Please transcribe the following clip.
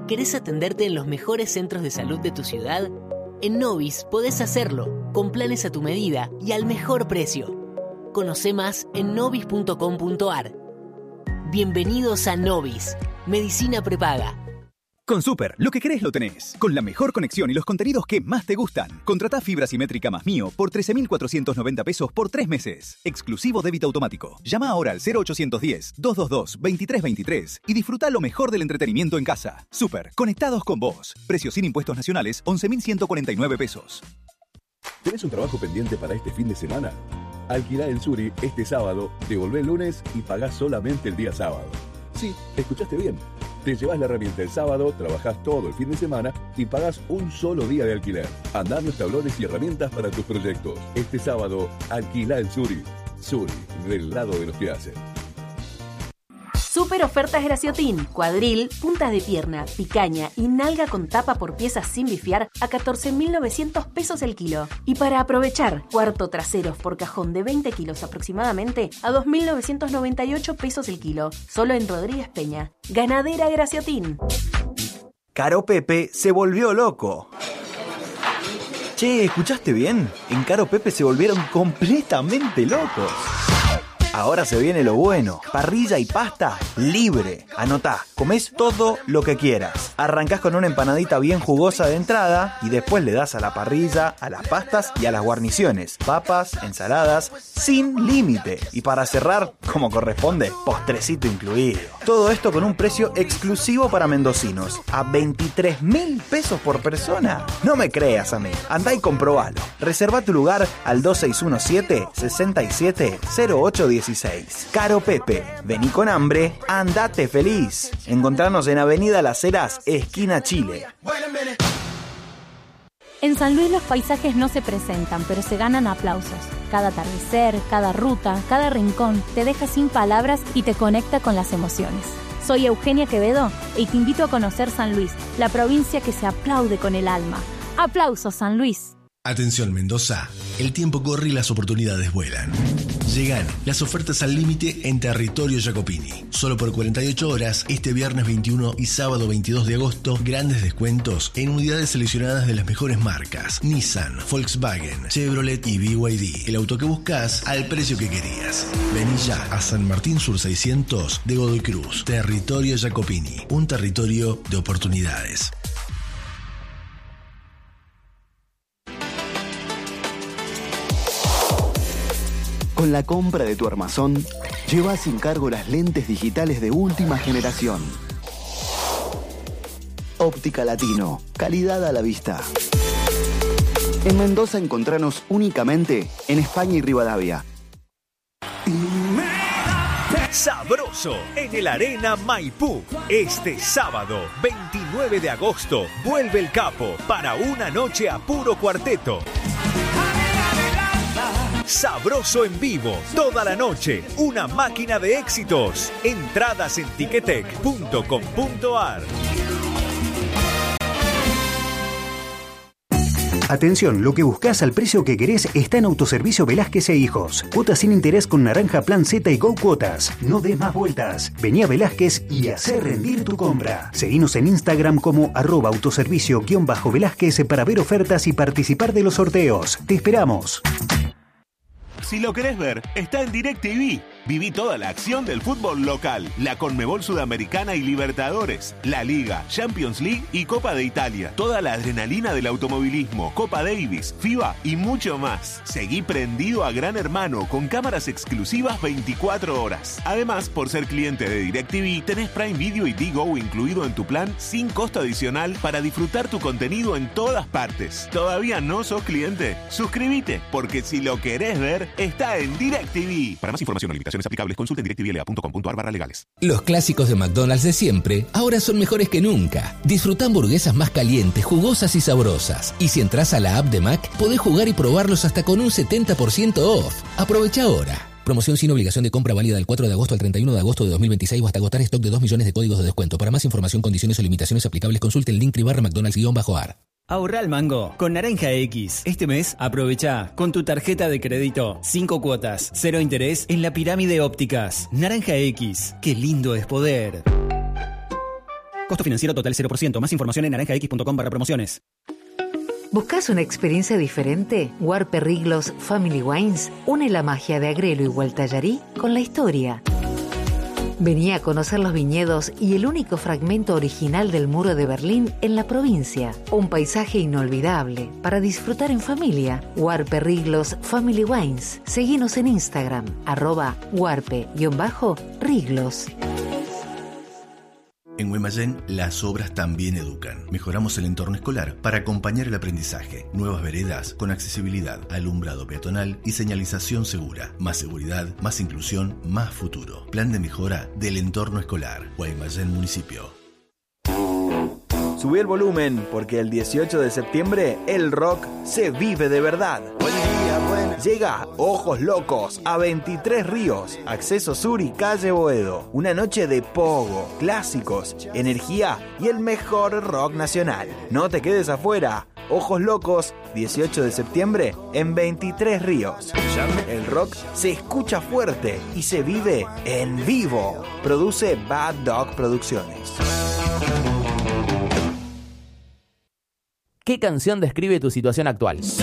¿Querés atenderte en los mejores centros de salud de tu ciudad? En Novis podés hacerlo, con planes a tu medida y al mejor precio. Conoce más en novis.com.ar. Bienvenidos a Novis, Medicina Prepaga. Con Super, lo que querés lo tenés. Con la mejor conexión y los contenidos que más te gustan. Contratá fibra simétrica más Mío por 13.490 pesos por 3 meses. Exclusivo débito automático. Llama ahora al 0810-222-2323 y disfruta lo mejor del entretenimiento en casa. Super, conectados con vos. Precio sin impuestos nacionales, 11.149 pesos. ¿Tenés un trabajo pendiente para este fin de semana? Alquilá el Suri este sábado, devolvé el lunes y pagás solamente el día sábado. Sí, escuchaste bien. Te llevas la herramienta el sábado, trabajás todo el fin de semana y pagás un solo día de alquiler. Andá los tablones y herramientas para tus proyectos. Este sábado, alquilá el Suri. Suri, del lado de los que hacen. Super ofertas Graciotin, cuadril, puntas de pierna, picaña y nalga con tapa por piezas sin bifiar a 14.900 pesos el kilo. Y para aprovechar, cuarto traseros por cajón de 20 kilos aproximadamente a 2.998 pesos el kilo. Solo en Rodríguez Peña. Ganadera Graciotin. Caro Pepe se volvió loco. Che, ¿escuchaste bien? En Caro Pepe se volvieron completamente locos. Ahora se viene lo bueno. Parrilla y pasta libre. Anotá, comés todo lo que quieras. Arrancás con una empanadita bien jugosa de entrada y después le das a la parrilla, a las pastas y a las guarniciones. Papas, ensaladas, sin límite. Y para cerrar, como corresponde, postrecito incluido. Todo esto con un precio exclusivo para mendocinos. A 23.000 pesos por persona. No me creas a mí. Andá y comprobalo. Reserva tu lugar al 2617-670816. Caro Pepe, vení con hambre, andate feliz. Encontrarnos en Avenida Las Heras, esquina Chile. En San Luis los paisajes no se presentan, pero se ganan aplausos. Cada atardecer, cada ruta, cada rincón te deja sin palabras y te conecta con las emociones. Soy Eugenia Quevedo y te invito a conocer San Luis, la provincia que se aplaude con el alma. ¡Aplausos, San Luis! Atención Mendoza, el tiempo corre y las oportunidades vuelan. Llegan las ofertas al límite en Territorio Jacopini. Solo por 48 horas, este viernes 21 y sábado 22 de agosto, grandes descuentos en unidades seleccionadas de las mejores marcas: Nissan, Volkswagen, Chevrolet y BYD. El auto que buscas al precio que querías. Vení ya a San Martín Sur 600 de Godoy Cruz. Territorio Jacopini, un territorio de oportunidades. Con la compra de tu armazón, lleva sin cargo las lentes digitales de última generación. Óptica Latino, calidad a la vista. En Mendoza encontranos únicamente en España y Rivadavia. Sabroso en el Arena Maipú. Este sábado, 29 de agosto, vuelve el Capo para una noche a puro cuarteto. Sabroso en vivo, toda la noche, una máquina de éxitos. Entradas en tiquetec.com.ar. Atención, lo que buscas al precio que querés está en Autoservicio Velázquez e Hijos. Cuotas sin interés con naranja, plan Z y Go Cuotas. No des más vueltas. Vení a Velázquez y hacé rendir tu compra. Seguinos en Instagram como @autoservicio_Velázquez para ver ofertas y participar de los sorteos. Te esperamos. Si lo querés ver, está en DirecTV. Viví toda la acción del fútbol local, la Conmebol Sudamericana y Libertadores, la Liga, Champions League y Copa de Italia. Toda la adrenalina del automovilismo, Copa Davis, FIBA y mucho más. Seguí prendido a Gran Hermano con cámaras exclusivas 24 horas. Además, por ser cliente de DirecTV, tenés Prime Video y Digo incluido en tu plan sin costo adicional para disfrutar tu contenido en todas partes. ¿Todavía no sos cliente? Suscríbete, porque si lo querés ver, está en DirecTV. Para más información o limitaciones aplicables, consulten directvla.com.ar/legales. Los clásicos de McDonald's de siempre ahora son mejores que nunca. Disfruta hamburguesas más calientes, jugosas y sabrosas. Y si entras a la app de Mac, podés jugar y probarlos hasta con un 70% off. Aprovecha ahora. Promoción sin obligación de compra válida del 4 de agosto al 31 de agosto de 2026 o hasta agotar stock de 2 millones de códigos de descuento. Para más información, condiciones o limitaciones aplicables, consulte el link /McDonald's_ar. Ahorra al mango con Naranja X. Este mes aprovecha con tu tarjeta de crédito 5 cuotas, 0 interés en la Pirámide Ópticas. Naranja X, qué lindo es poder. Costo financiero total 0%. Más información en naranjax.com/promociones. ¿Buscas una experiencia diferente? Huarpe Riglos Family Wines une la magia de Agrelo y Gualtallarí con la historia. Vení a conocer los viñedos y el único fragmento original del muro de Berlín en la provincia. Un paisaje inolvidable para disfrutar en familia. Huarpe Riglos Family Wines. Seguinos en Instagram, @huarpe_riglos. En Guaymallén, las obras también educan. Mejoramos el entorno escolar para acompañar el aprendizaje. Nuevas veredas con accesibilidad, alumbrado peatonal y señalización segura. Más seguridad, más inclusión, más futuro. Plan de mejora del entorno escolar. Guaymallén Municipio. Subí el volumen, porque el 18 de septiembre el rock se vive de verdad. Llega Ojos Locos a 23 Ríos, Acceso Sur y Calle Boedo. Una noche de pogo, clásicos, energía y el mejor rock nacional. No te quedes afuera. Ojos Locos, 18 de septiembre en 23 Ríos. El rock se escucha fuerte y se vive en vivo. Produce Bad Dog Producciones. ¿Qué canción describe tu situación actual?